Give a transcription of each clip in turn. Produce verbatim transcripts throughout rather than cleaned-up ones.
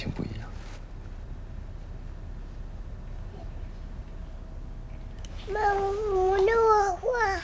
情不一样。 妈，我的娃娃。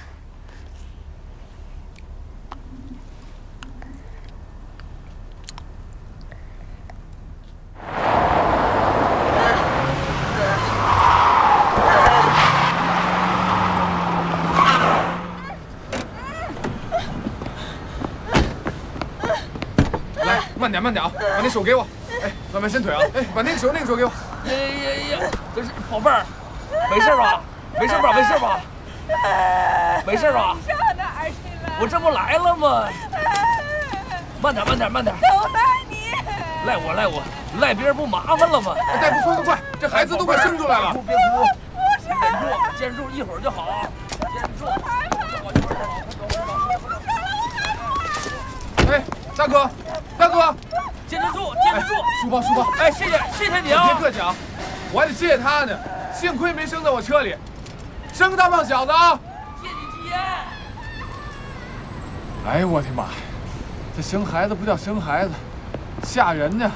慢点，慢点啊！把那手给我。哎，慢慢伸腿啊！哎，把那个手，那个手给我。 哎呀呀，这是宝贝儿，没事吧？没事吧？没事吧？没事吧？ 上哪儿去了？ 我这不来了吗？慢点，慢点，慢点。 都赖你！ 赖我，赖我，赖别人不麻烦了吗？ 大夫，快快快！这孩子都快生出来了。 别哭，别哭，坚住，坚住，一会儿就好。坚住。 哎，大哥，大哥。 坚得住，坚得住！ 书包，书包！ 哎，谢谢，谢谢你啊！ 别客气啊，我还得谢谢他呢，幸亏没生在我车里，生个大胖小子啊！ 借你吉言。 哎呦我的妈呀，这生孩子不叫生孩子，吓人呢！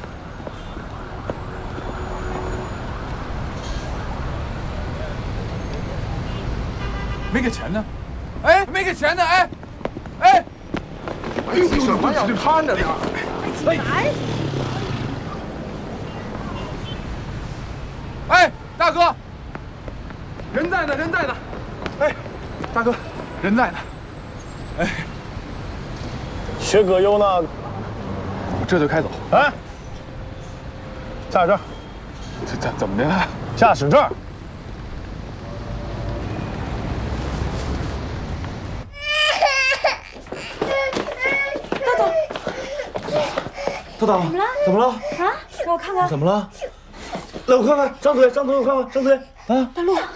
没给钱呢？哎，没给钱呢！哎，哎！ 哎呦，什么呀？看着点。 来！ 哎，大哥，人在呢，人在呢。哎，大哥，人在呢。哎， 学葛优呢？ 我这就开走。 哎，驾驶证。 这这怎么的了？ 驾驶证。 豆豆，怎么了？怎么了？啊！ 让我看看。 怎么了？来，我看看，张嘴，张嘴，我看看，张嘴。啊！ 大陆，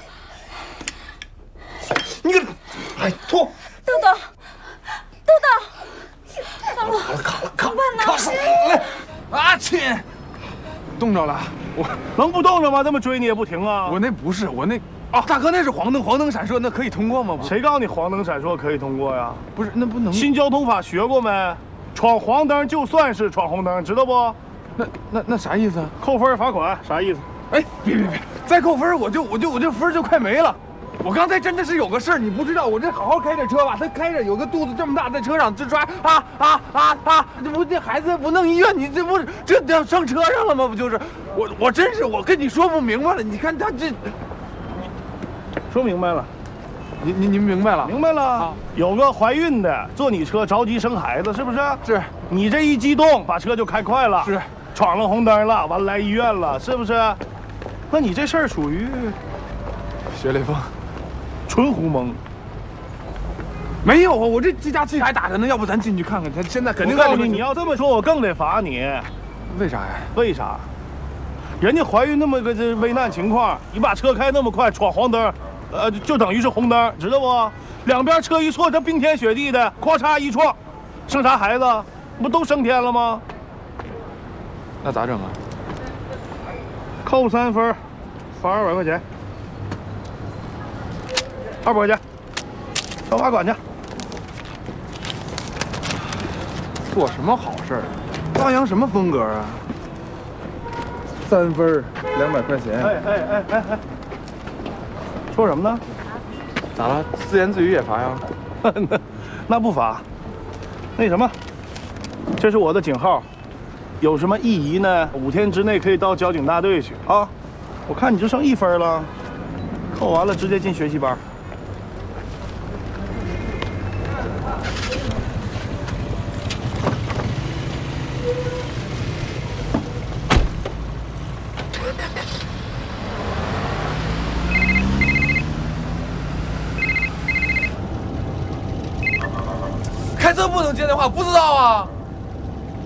你给，哎，吐！ 豆豆，豆豆，大陆， 卡了，卡了，卡怎么办呢？ 卡死来，啊亲，冻着了，我能不冻着吗？这么追你也不停啊！ 我那不是我那啊，大哥那是黄灯，黄灯闪烁，那可以通过吗？ 谁告诉你黄灯闪烁可以通过呀？ 不是，那不能。 新交通法学过没？闯黄灯就算是闯红灯，知道不？ 那那那啥意思啊？ 扣分罚款，啥意思？ 哎，别别别，再扣分我就我就我这分就快没了。我刚才真的是有个事儿，你不知道，我这好好开着车吧，他开着有个肚子这么大，在车上直抓啊啊啊啊！这不这孩子不弄医院，你这不是这要上车上了吗？不就是我我真是我跟你说不明白了，你看他这， 说明白了。 您您您明白了？ 明白了。啊、有个怀孕的坐你车着急生孩子，是不是？ 是。 你这一激动，把车就开快了， 是。 闯了红灯了，完了来医院了，是不是？那你这事儿属于学雷锋， 纯胡蒙。 没有啊，我这这家气还打着呢，要不咱进去看看？他现在肯定告诉你，你要这么说，我更得罚你。 为啥呀？ 为啥？人家怀孕那么个这危难情况，你把车开那么快，闯黄灯。呃，就等于是红灯，知道不？两边车一错，这冰天雪地的，咵嚓一撞，生啥孩子？不都升天了吗？ 那咋整啊？ 扣三分，罚二百块钱，二百块钱，上罚款去。 做什么好事儿？发扬什么风格啊？三分，两百块钱。 哎哎哎哎哎。说什么呢？ 咋了？自言自语也罚呀？ 那那不罚。那什么，这是我的警号，有什么异议呢？五天之内可以到交警大队去啊。我看你就剩一分了，扣完了直接进学习班。 开车不能接电话，不知道啊？